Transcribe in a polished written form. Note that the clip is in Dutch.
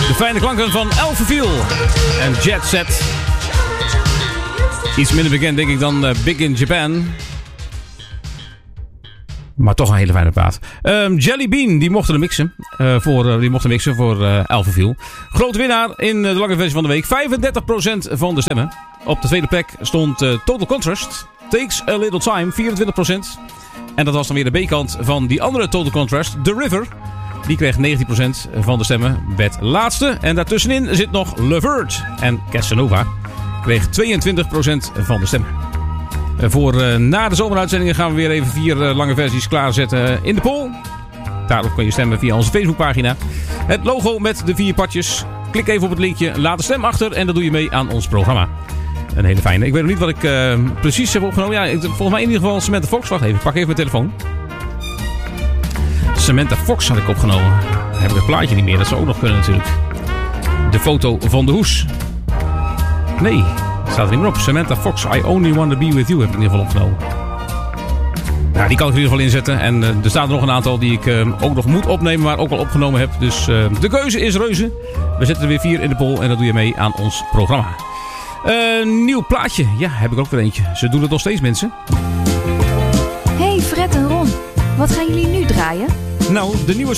De fijne klanken van Alphaville en Jet Set. Iets minder bekend denk ik dan Big in Japan. Maar toch een hele fijne plaat. Jelly Bean, die mochten mixen voor Alphaville. Grote winnaar in de lange versie van de week. 35% van de stemmen. Op de tweede plek stond Total Contrast. Takes a Little Time, 24%. En dat was dan weer de B-kant van die andere Total Contrast, The River. Die kreeg 19% van de stemmen. Werd laatste. En daartussenin zit nog Levert. En Casanova kreeg 22% van de stemmen. Voor na de zomeruitzendingen gaan we weer even 4 lange versies klaarzetten in de poll. Daarop kun je stemmen via onze Facebookpagina. Het logo met de 4 padjes. Klik even op het linkje, laat de stem achter en dan doe je mee aan ons programma. Een hele fijne. Ik weet nog niet wat ik precies heb opgenomen. Ja, volgens mij in ieder geval Samantha Fox. Wacht even, ik pak even mijn telefoon. Samantha Fox had ik opgenomen. Dan heb ik het plaatje niet meer. Dat zou ook nog kunnen natuurlijk. De foto van de hoes. Nee, dat staat er niet meer op. Samantha Fox, I Only Want To Be With You heb ik in ieder geval opgenomen. Nou, die kan ik in ieder geval inzetten. En er staan er nog een aantal die ik ook nog moet opnemen, maar ook al opgenomen heb. Dus de keuze is reuze. We zetten er weer 4 in de poll en dan doe je mee aan ons programma. Nieuw plaatje. Ja, heb ik ook weer eentje. Ze doen het nog steeds, mensen. Hey Fred en Ron, wat gaan jullie nu draaien? Nou, de nieuwe